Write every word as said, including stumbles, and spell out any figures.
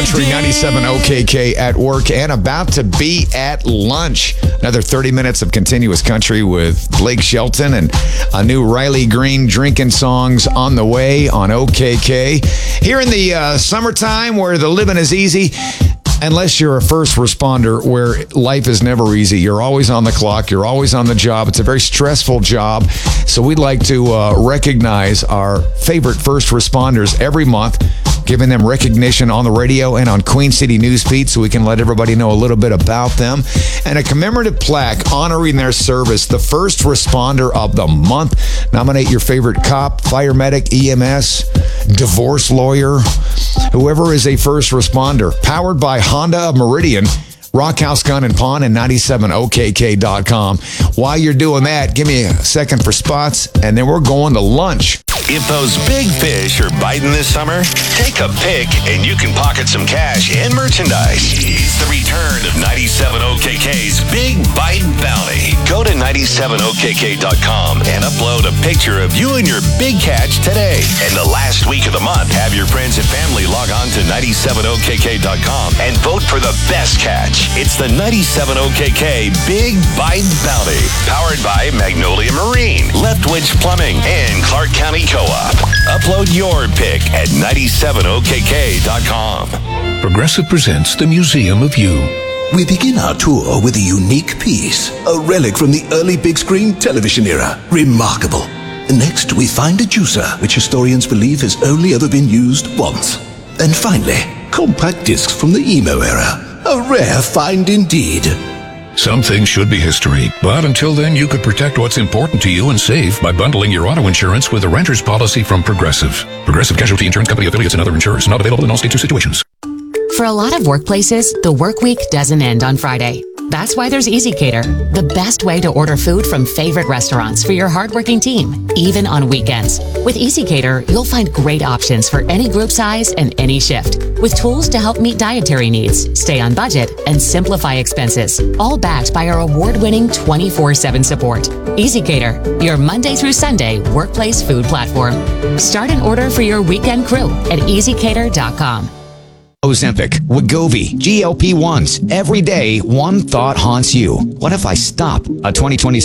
Country ninety-seven O K K at work and about to be at lunch. Another thirty minutes of continuous country with Blake Shelton and a new Riley Green drinking songs on the way on O K K. Here in the uh, summertime where the living is easy, unless you're a first responder where life is never easy. You're always on the clock. You're always on the job. It's a very stressful job. So we'd like to uh, recognize our favorite first responders every month, giving them recognition on the radio and on Queen City News Feed so we can let everybody know a little bit about them. And a commemorative plaque honoring their service, the first responder of the month. Nominate your favorite cop, fire medic, E M S, divorce lawyer, whoever is a first responder. Powered by Honda of Meridian, Rockhouse Gun and Pawn, and ninety-seven O K K dot com. While you're doing that, give me a second for spots, and then we're going to lunch. If those big fish are biting this summer, take a pick and you can pocket some cash and merchandise. It's the return of ninety-seven O K K's Big Bite Bounty. Go to ninety-seven O K K dot com and upload a picture of you and your big catch today. And the last week of the month, have your friends and family log on to ninety-seven O K K dot com and vote for the best catch. It's the ninety-seven O K K Big Bite Bounty, powered by Magnolia Marine, Leftwich Plumbing, and Clark County Co-op. Upload your pick at ninety-seven O K K dot com. Progressive presents the Museum of You. We begin our tour with a unique piece, a relic from the early big screen television era. Remarkable. Next, we find a juicer, which historians believe has only ever been used once. And finally, compact discs from the emo era. A rare find indeed. Some things should be history, but until then, you could protect what's important to you and save by bundling your auto insurance with a renter's policy from Progressive. Progressive Casualty Insurance Company affiliates and other insurers, not available in all states or situations. For a lot of workplaces, the work week doesn't end on Friday. That's why there's EasyCater, the best way to order food from favorite restaurants for your hardworking team, even on weekends. With EasyCater, you'll find great options for any group size and any shift, with tools to help meet dietary needs, stay on budget, and simplify expenses, all backed by our award-winning twenty-four seven support. EasyCater, your Monday through Sunday workplace food platform. Start an order for your weekend crew at easy cater dot com. Ozempic, Wegovy, G L P ones. Every day, one thought haunts you. What if I stop? A twenty twenty